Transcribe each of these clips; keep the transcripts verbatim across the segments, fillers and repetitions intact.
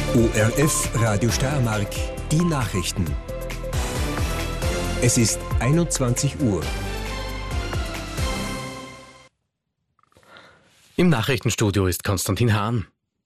O R F Radio Steiermark, die Nachrichten. Es ist einundzwanzig Uhr. Im Nachrichtenstudio ist Konstantin Hahn.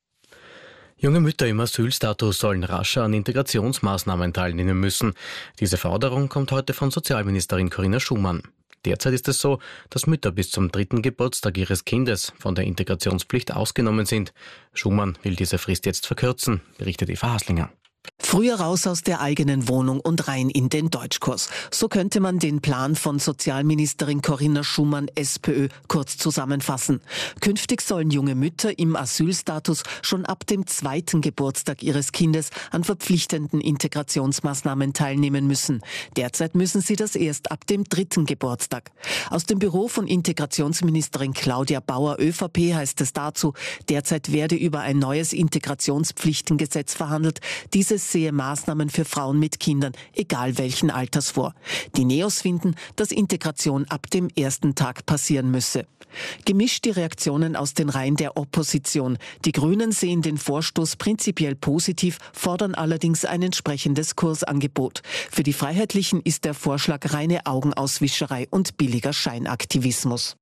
Junge Mütter im Asylstatus sollen rascher an Integrationsmaßnahmen teilnehmen müssen. Diese Forderung kommt heute von Sozialministerin Corinna Schumann. Derzeit ist es so, dass Mütter bis zum dritten Geburtstag ihres Kindes von der Integrationspflicht ausgenommen sind. Schumann will diese Frist jetzt verkürzen, berichtet Eva Haslinger. Früher raus aus der eigenen Wohnung und rein in den Deutschkurs. So könnte man den Plan von Sozialministerin Corinna Schumann, SPÖ, kurz zusammenfassen. Künftig sollen junge Mütter im Asylstatus schon ab dem zweiten Geburtstag ihres Kindes an verpflichtenden Integrationsmaßnahmen teilnehmen müssen. Derzeit müssen sie das erst ab dem dritten Geburtstag. Aus dem Büro von Integrationsministerin Claudia Bauer, ÖVP, heißt es dazu, derzeit werde über ein neues Integrationspflichtengesetz verhandelt. Dieses sehe Maßnahmen für Frauen mit Kindern, egal welchen Alters vor. Die Neos finden, dass Integration ab dem ersten Tag passieren müsse. Gemischt die Reaktionen aus den Reihen der Opposition. Die Grünen sehen den Vorstoß prinzipiell positiv, fordern allerdings ein entsprechendes Kursangebot. Für die Freiheitlichen ist der Vorschlag reine Augenauswischerei und billiger Scheinaktivismus.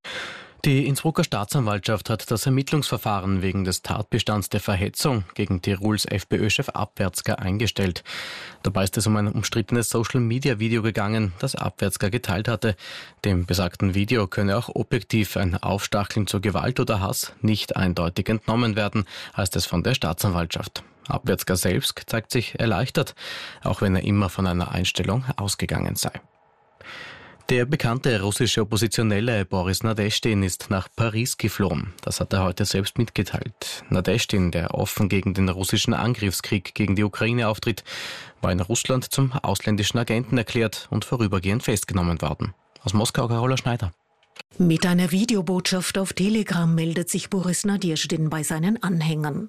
Die Innsbrucker Staatsanwaltschaft hat das Ermittlungsverfahren wegen des Tatbestands der Verhetzung gegen Tirols FPÖ-Chef Abwärtsger eingestellt. Dabei ist es um ein umstrittenes Social-Media-Video gegangen, das Abwärtsger geteilt hatte. Dem besagten Video könne auch objektiv ein Aufstacheln zur Gewalt oder Hass nicht eindeutig entnommen werden, heißt es von der Staatsanwaltschaft. Abwärtsger selbst zeigt sich erleichtert, auch wenn er immer von einer Einstellung ausgegangen sei. Der bekannte russische Oppositionelle Boris Nadeschdin ist nach Paris geflohen. Das hat er heute selbst mitgeteilt. Nadeschdin, der offen gegen den russischen Angriffskrieg gegen die Ukraine auftritt, war in Russland zum ausländischen Agenten erklärt und vorübergehend festgenommen worden. Aus Moskau Carola Schneider. Mit einer Videobotschaft auf Telegram meldet sich Boris Nadeschdin bei seinen Anhängern.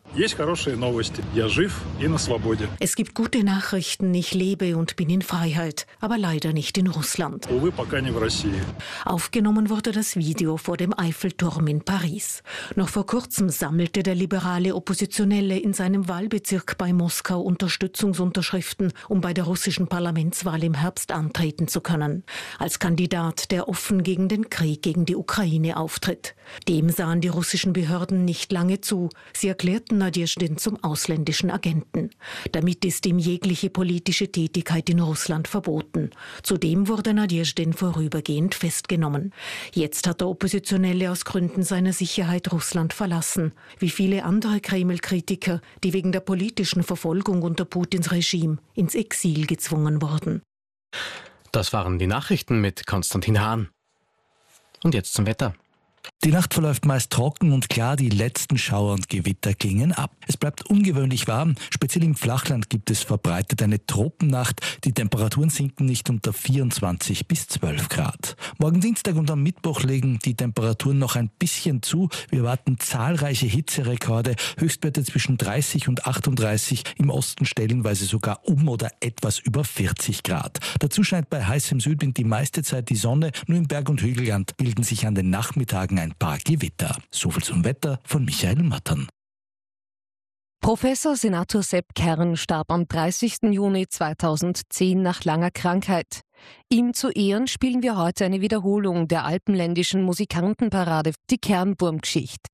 Es gibt gute Nachrichten, ich lebe und bin in Freiheit, aber leider nicht in Russland. Aufgenommen wurde das Video vor dem Eiffelturm in Paris. Noch vor kurzem sammelte der liberale Oppositionelle in seinem Wahlbezirk bei Moskau Unterstützungsunterschriften, um bei der russischen Parlamentswahl im Herbst antreten zu können. Als Kandidat, der offen gegen den Krieg gegen die Ukraine auftritt. Dem sahen die russischen Behörden nicht lange zu. Sie erklärten Nadeschdin zum ausländischen Agenten. Damit ist ihm jegliche politische Tätigkeit in Russland verboten. Zudem wurde Nadeschdin vorübergehend festgenommen. Jetzt hat der Oppositionelle aus Gründen seiner Sicherheit Russland verlassen, wie viele andere Kreml-Kritiker, die wegen der politischen Verfolgung unter Putins Regime ins Exil gezwungen wurden. Das waren die Nachrichten mit Konstantin Hahn. Und jetzt zum Wetter. Die Nacht verläuft meist trocken und klar, die letzten Schauer und Gewitter klingen ab. Es bleibt ungewöhnlich warm, speziell im Flachland gibt es verbreitet eine Tropennacht. Die Temperaturen sinken nicht unter vierundzwanzig bis zwölf Grad. Morgen Dienstag und am Mittwoch legen die Temperaturen noch ein bisschen zu. Wir erwarten zahlreiche Hitzerekorde, Höchstwerte zwischen dreißig und achtunddreißig, im Osten stellenweise sogar um oder etwas über vierzig Grad. Dazu scheint bei heißem Südwind die meiste Zeit die Sonne, nur im Berg- und Hügelland bilden sich an den Nachmittagen ein paar Gewitter. Soviel zum Wetter von Michael Mattern. Professor Senator Sepp Kern starb am dreißigsten Juni zweitausendzehn nach langer Krankheit. Ihm zu Ehren spielen wir heute eine Wiederholung der alpenländischen Musikantenparade, die Kernwurmgeschichte.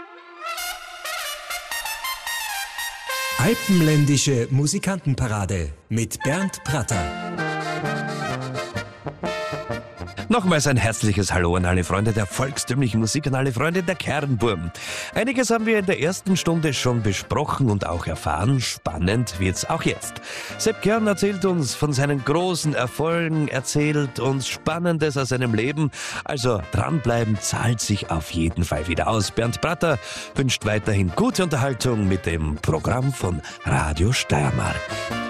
Alpenländische Musikantenparade mit Bernd Pratter. Nochmals ein herzliches Hallo an alle Freunde der volkstümlichen Musik, an alle Freunde der Kernwurm. Einiges haben wir in der ersten Stunde schon besprochen und auch erfahren. Spannend wird's auch jetzt. Sepp Kern erzählt uns von seinen großen Erfolgen, erzählt uns Spannendes aus seinem Leben. Also dranbleiben zahlt sich auf jeden Fall wieder aus. Bernd Pratter wünscht weiterhin gute Unterhaltung mit dem Programm von Radio Steiermark.